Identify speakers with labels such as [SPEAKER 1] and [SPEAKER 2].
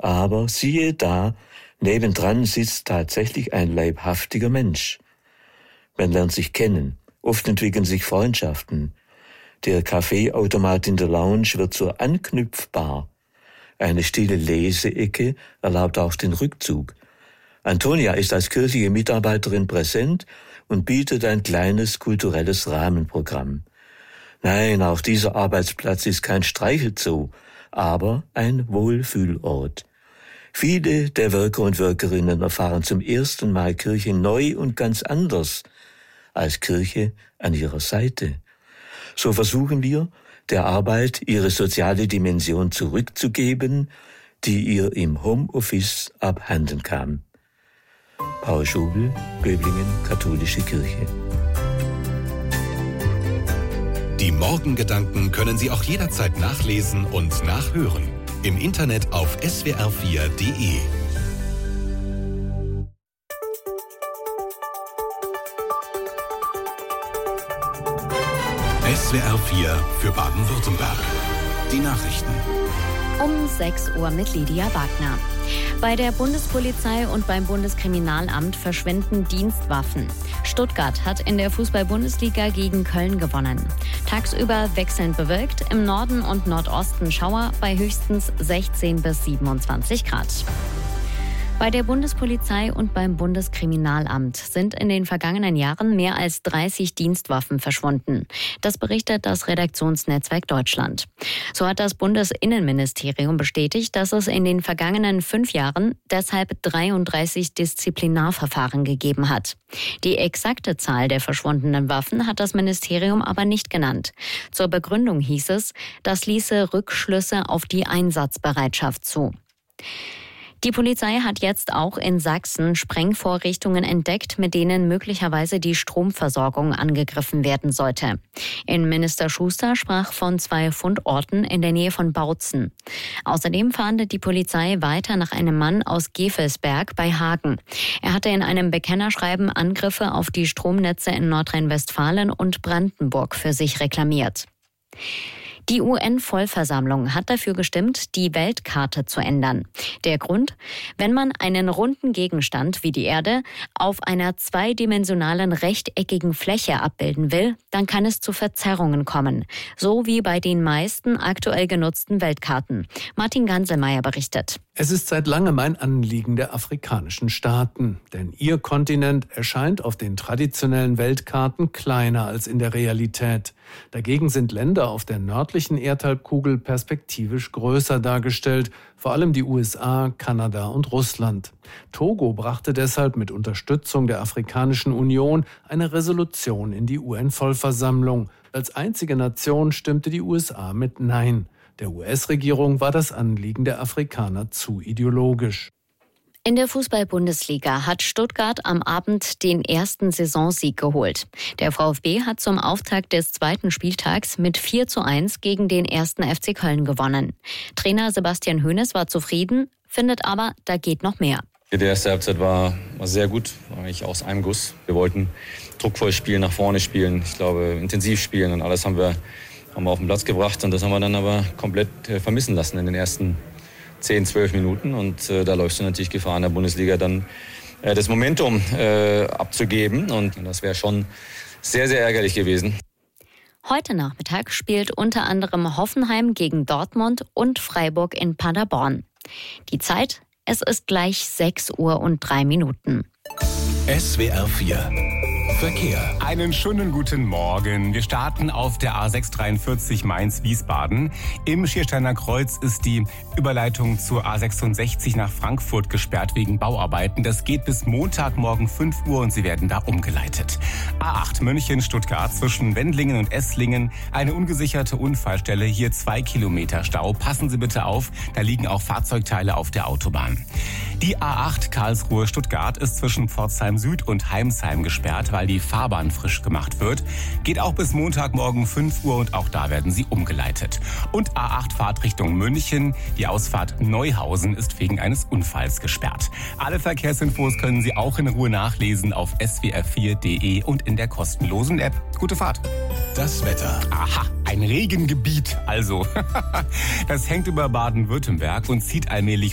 [SPEAKER 1] Aber siehe da, nebendran sitzt tatsächlich ein leibhaftiger Mensch. Man lernt sich kennen, oft entwickeln sich Freundschaften. Der Kaffeeautomat in der Lounge wird zur Anknüpfbar. Eine stille Leseecke erlaubt auch den Rückzug. Antonia ist als kirchliche Mitarbeiterin präsent und bietet ein kleines kulturelles Rahmenprogramm. Nein, auch dieser Arbeitsplatz ist kein Streichelzoo, aber ein Wohlfühlort. Viele der Worker und Workerinnen erfahren zum ersten Mal Kirche neu und ganz anders als Kirche an ihrer Seite. So versuchen wir, der Arbeit ihre soziale Dimension zurückzugeben, die ihr im Homeoffice abhanden kam. Paul Schubel, Böblingen, Katholische Kirche.
[SPEAKER 2] Die Morgengedanken können Sie auch jederzeit nachlesen und nachhören. Im Internet auf swr4.de. SWR4 für Baden-Württemberg. Die Nachrichten.
[SPEAKER 3] Um 6 Uhr mit Lydia Wagner. Bei der Bundespolizei und beim Bundeskriminalamt verschwinden Dienstwaffen. Stuttgart hat in der Fußball-Bundesliga gegen Köln gewonnen. Tagsüber wechselnd bewölkt, im Norden und Nordosten Schauer bei höchstens 16 bis 27 Grad. Bei der Bundespolizei und beim Bundeskriminalamt sind in den vergangenen Jahren mehr als 30 Dienstwaffen verschwunden. Das berichtet das Redaktionsnetzwerk Deutschland. So hat das Bundesinnenministerium bestätigt, dass es in den vergangenen 5 Jahren deshalb 33 Disziplinarverfahren gegeben hat. Die exakte Zahl der verschwundenen Waffen hat das Ministerium aber nicht genannt. Zur Begründung hieß es, das ließe Rückschlüsse auf die Einsatzbereitschaft zu. Die Polizei hat jetzt auch in Sachsen Sprengvorrichtungen entdeckt, mit denen möglicherweise die Stromversorgung angegriffen werden sollte. Innenminister Schuster sprach von 2 Fundorten in der Nähe von Bautzen. Außerdem fahndet die Polizei weiter nach einem Mann aus Gevelsberg bei Hagen. Er hatte in einem Bekennerschreiben Angriffe auf die Stromnetze in Nordrhein-Westfalen und Brandenburg für sich reklamiert. Die UN-Vollversammlung hat dafür gestimmt, die Weltkarte zu ändern. Der Grund? Wenn man einen runden Gegenstand wie die Erde auf einer zweidimensionalen rechteckigen Fläche abbilden will, dann kann es zu Verzerrungen kommen. So wie bei den meisten aktuell genutzten Weltkarten. Martin Ganselmeier berichtet.
[SPEAKER 4] Es ist seit langem ein Anliegen der afrikanischen Staaten, denn ihr Kontinent erscheint auf den traditionellen Weltkarten kleiner als in der Realität. Dagegen sind Länder auf der nördlichen Erdhalbkugel perspektivisch größer dargestellt, vor allem die USA, Kanada und Russland. Togo brachte deshalb mit Unterstützung der Afrikanischen Union eine Resolution in die UN-Vollversammlung. Als einzige Nation stimmte die USA mit Nein. Der US-Regierung war das Anliegen der Afrikaner zu ideologisch.
[SPEAKER 3] In der Fußball-Bundesliga hat Stuttgart am Abend den ersten Saisonsieg geholt. Der VfB hat zum Auftakt des 2. Spieltags mit 4:1 gegen den 1. FC Köln gewonnen. Trainer Sebastian Hoeneß war zufrieden, findet aber, da geht noch mehr.
[SPEAKER 5] Die erste Halbzeit war sehr gut, war eigentlich aus einem Guss. Wir wollten druckvoll spielen, nach vorne spielen, ich glaube intensiv spielen und alles haben wir auf den Platz gebracht und das haben wir dann aber komplett vermissen lassen in den ersten 10, 12 Minuten und da läufst du natürlich Gefahr in der Bundesliga dann das Momentum abzugeben und das wäre schon sehr, sehr ärgerlich gewesen.
[SPEAKER 3] Heute Nachmittag spielt unter anderem Hoffenheim gegen Dortmund und Freiburg in Paderborn. Die Zeit, es ist gleich 6:03 Uhr.
[SPEAKER 2] SWR 4 Verkehr.
[SPEAKER 6] Einen schönen guten Morgen. Wir starten auf der A643 Mainz-Wiesbaden. Im Schiersteiner Kreuz ist die Überleitung zur A66 nach Frankfurt gesperrt wegen Bauarbeiten. Das geht bis Montagmorgen 5 Uhr und Sie werden da umgeleitet. A8 München-Stuttgart zwischen Wendlingen und Esslingen. Eine ungesicherte Unfallstelle. Hier 2 Kilometer Stau. Passen Sie bitte auf, da liegen auch Fahrzeugteile auf der Autobahn. Die A8 Karlsruhe-Stuttgart ist zwischen Pforzheim Süd und Heimsheim gesperrt, weil die Fahrbahn frisch gemacht wird. Geht auch bis Montagmorgen 5 Uhr und auch da werden Sie umgeleitet. Und A8 Fahrtrichtung München. Die Ausfahrt Neuhausen ist wegen eines Unfalls gesperrt. Alle Verkehrsinfos können Sie auch in Ruhe nachlesen auf swr4.de und in der kostenlosen App. Gute Fahrt.
[SPEAKER 2] Das Wetter.
[SPEAKER 6] Aha, ein Regengebiet also. Das hängt über Baden-Württemberg und zieht allmählich